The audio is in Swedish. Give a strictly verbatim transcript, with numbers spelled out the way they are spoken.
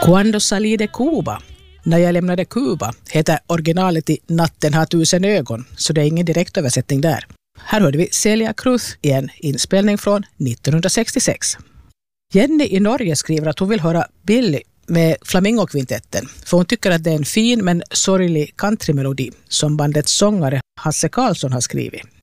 Cuando salí de Cuba, när jag lämnade Kuba, heter originalet i Natten har tusen ögon, så det är ingen direktöversättning där. Här hörde vi Celia Cruz i en inspelning från nittonhundrasextiosex. Jenny i Norge skriver att hon vill höra Billy med Flamingokvintetten, för hon tycker att det är en fin men sorglig countrymelodi som bandets sångare Hasse Karlsson har skrivit.